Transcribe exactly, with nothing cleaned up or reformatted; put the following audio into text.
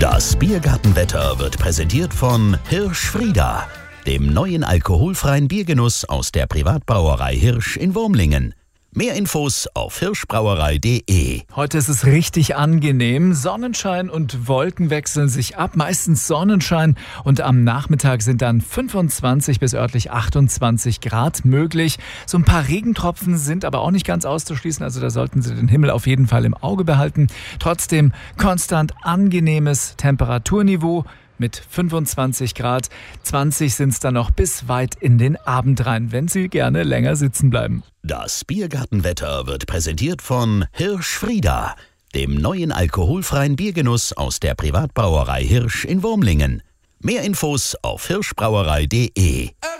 Das Biergartenwetter wird präsentiert von Hirsch-Frieda, dem neuen alkoholfreien Biergenuss aus der Privatbrauerei Hirsch in Wurmlingen. Mehr Infos auf hirschbrauerei punkt de. Heute ist es richtig angenehm. Sonnenschein und Wolken wechseln sich ab. Meistens Sonnenschein und am Nachmittag sind dann fünfundzwanzig bis örtlich achtundzwanzig Grad möglich. So ein paar Regentropfen sind aber auch nicht ganz auszuschließen. Also da sollten Sie den Himmel auf jeden Fall im Auge behalten. Trotzdem konstant angenehmes Temperaturniveau mit fünfundzwanzig Grad. zwanzig sind es dann noch bis weit in den Abend rein, wenn Sie gerne länger sitzen bleiben. Das Biergartenwetter wird präsentiert von Hirsch-Frieda, dem neuen alkoholfreien Biergenuss aus der Privatbrauerei Hirsch in Wurmlingen. Mehr Infos auf hirschbrauerei punkt de.